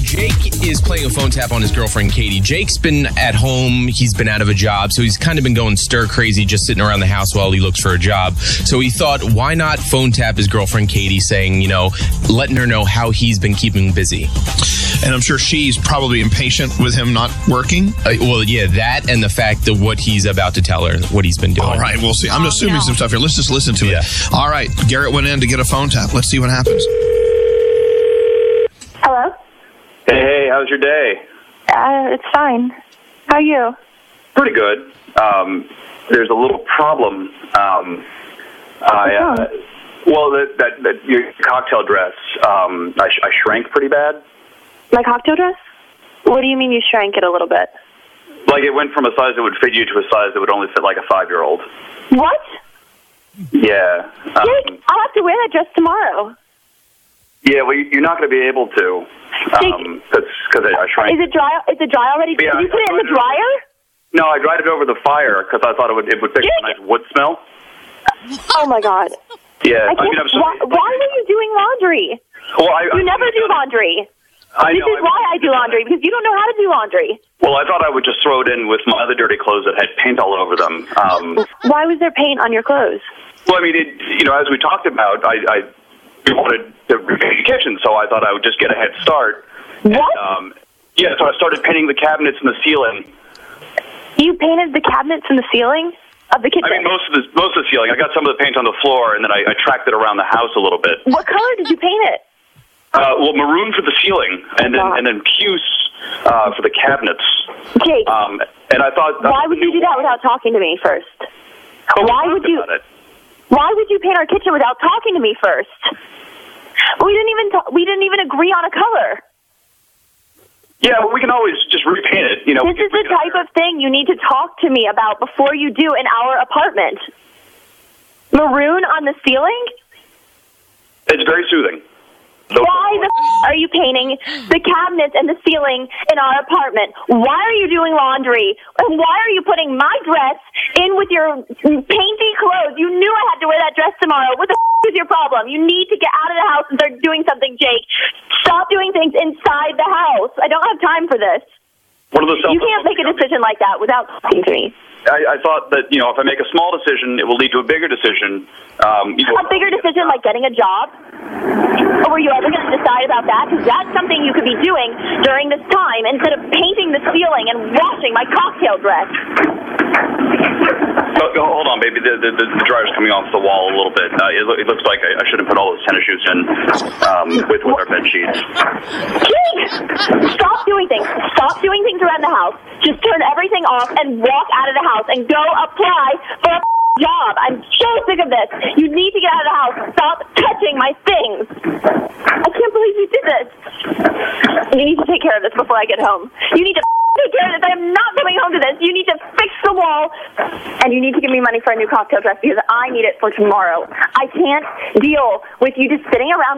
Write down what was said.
Jake is playing a phone tap on his girlfriend, Katie. Jake's been at home. He's been out of a job, so he's kind of been going stir crazy just sitting around the house while he looks for a job. So he thought, why not phone tap his girlfriend, Katie, saying, letting her know how he's been keeping busy. And I'm sure she's probably impatient with him not working. That and the fact of what he's about to tell her, what he's been doing. All right, we'll see. I'm assuming some stuff here. Let's just listen to it. All right, Garrett went in to get a phone tap. Let's see what happens. Hello? Hey, how's your day? It's fine. How are you? Pretty good. There's a little problem. Your cocktail dress, I shrank pretty bad. My cocktail dress? What do you mean you shrank it a little bit? Like it went from a size that would fit you to a size that would only fit like a 5-year-old. What? Yeah. Jake, I'll have to wear that dress tomorrow. Yeah, well, you're not going to be able to. Because I shrank. Is it dry? Is it dry already? Yeah, Did you put it in the dryer? No, I dried it over the fire because I thought it would pick up a nice wood smell. Oh my God. Yeah. Why were you doing laundry? Well, you never do laundry. This is why I do laundry, because you don't know how to do laundry. Well, I thought I would just throw it in with my other dirty clothes that had paint all over them. Why was there paint on your clothes? Well, I mean, as we talked about, I wanted to repaint the kitchen, so I thought I would just get a head start. What? And, so I started painting the cabinets and the ceiling. You painted the cabinets and the ceiling of the kitchen? I mean, most of the ceiling. I got some of the paint on the floor, and then I tracked it around the house a little bit. What color did you paint it? Maroon for the ceiling, and then puce for the cabinets. Jake, and I thought, why would you do that without talking to me first? Why would you paint our kitchen without talking to me first? We didn't even agree on a color. Yeah, well, we can always just repaint it. This is the type of thing you need to talk to me about before you do in our apartment. Maroon on the ceiling? It's very soothing. Why the are you painting the cabinets and the ceiling in our apartment? Why are you doing laundry? And why are you putting my dress in with your painty clothes? You knew I had to wear that dress tomorrow. What the is your problem? You need to get out of the house and start doing something, Jake. Stop doing things inside the house. I don't have time for this. You can't make a decision like that without talking to me. I thought that, if I make a small decision, it will lead to a bigger decision. A bigger decision like getting a job? Or were you ever going to decide about that? Because that's something you could be doing during this time instead of painting the ceiling and washing my cocktail dress. Hold on, baby. The dryer's coming off the wall a little bit. It looks like I shouldn't put all those tennis shoes in with our bed sheets. Jake! Stop doing things. Stop doing things around the house. Just turn everything off and walk out of the house and go apply for a job. I'm so sick of this. You need to get out of the house. Stop touching my things. I can't believe you did this. You need to take care of this before I get home. You need to take care of this. I am not coming home to this. You need to fix the wall. And you need to give me money for a new cocktail dress because I need it for tomorrow. I can't deal with you just sitting around